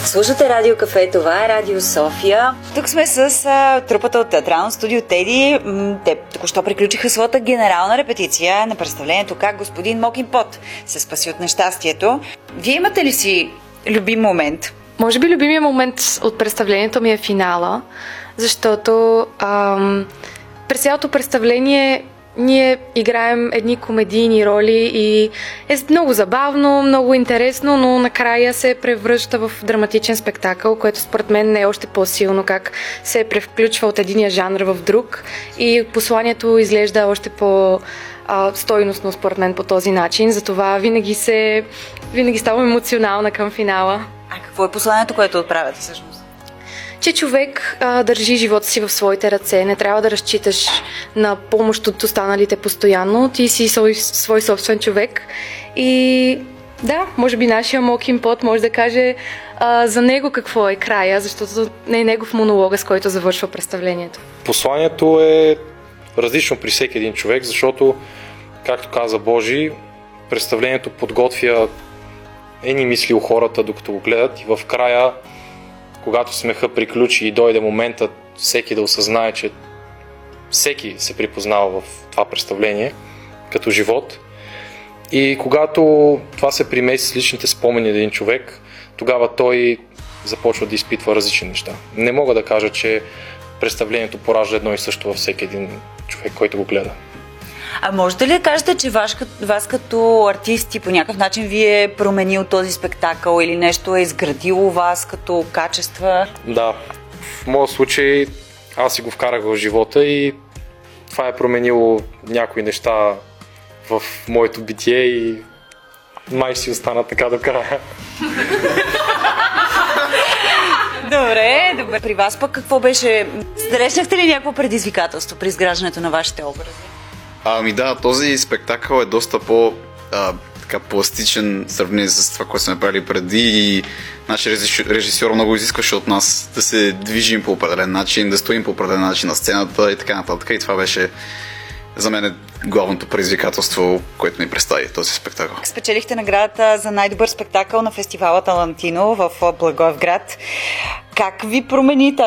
Слушате Радио Кафе, това е Радио София. Тук сме с трупата от Театрално студио Теди. Те току-що приключиха своята генерална репетиция на представлението Как господин Мокин Пот се спаси от нещастието. Вие имате ли си любим момент? Може би любимият момент от представлението ми е финала, защото през цялото представление ние играем едни комедийни роли и е много забавно, много интересно, но накрая се превръща в драматичен спектакъл, което според мен не е още по-силно, как се превключва от единия жанр в друг и посланието изглежда още по-стойностно според мен по този начин, затова винаги ставам емоционална към финала. А какво е посланието, което отправяте всъщност? Че човек държи живота си в своите ръце, не трябва да разчиташ на помощ от останалите постоянно, ти си свой собствен човек и да, може би нашия Мокин Пот може да каже за него какво е края, защото не е негов монолога, с който завършва представлението. Посланието е различно при всеки един човек, защото, както каза Божи, представлението подготвя едни мисли у хората, докато го гледат и в края, когато смеха приключи и дойде моментът всеки да осъзнае, че всеки се припознава в това представление като живот. И когато това се примеси с личните спомени на един човек, тогава той започва да изпитва различни неща. Не мога да кажа, че представлението поражда едно и също във всеки един човек, който го гледа. А можете ли да кажете, че вас като артисти по някакъв начин ви е променил този спектакъл или нещо е изградило вас като качества? Да, в моя случай аз си го вкарах в живота и това е променило някои неща в моето битие и май си остана така до края. Добре. При вас пък какво беше? Срещнахте ли някакво предизвикателство при изграждането на вашите образи? Ами да, този спектакъл е доста пластичен в сравнение с това, което сме правили преди и нашия режисьор много изискваше от нас да се движим по определен начин, да стоим по определен начин на сцената и така нататък. И това беше за мен главното предизвикателство, което ми представи този спектакъл. Спечелихте наградата за най-добър спектакъл на фестивала Талантино в Благоевград. Как ви промени